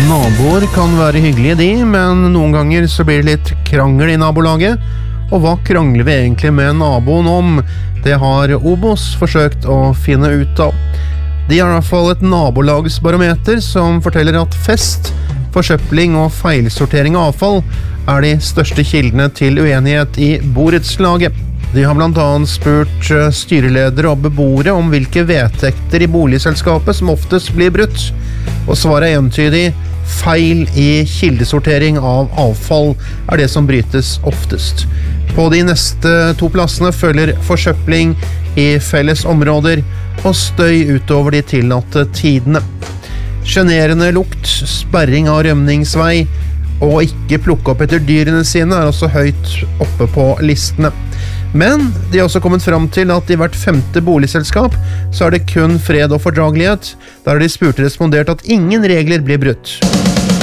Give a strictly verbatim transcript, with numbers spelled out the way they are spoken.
Naboer kan være hyggelige de, men noen ganger så blir det litt krangel i nabolaget. Og hva krangler vi egentlig med naboen om? Det har Obos forsøkt å finne ut av. De har i hvert fall et nabolagsbarometer som forteller at fest, forsøpling og feilsortering av avfall er de største kildene til uenighet i borettslaget. De har blant annet spurt styreledere og beboere om hvilke vedtekter i boligselskapet som oftest blir brutt. Og svaret er entydig: feil i kildesortering av avfall er det som brytes oftest. På de neste to plassene følger forsøpling i felles områder og støy utover de tillatte tidene. Generende lukt, sperring av rømningsvei og ikke plukke opp etter dyrene sine er også høyt oppe på listene. Men de har også kommet fram til at i hvert femte boligselskap så er det kun fred og fordragelighet. Der har de spurte respondert at ingen regler blir brutt.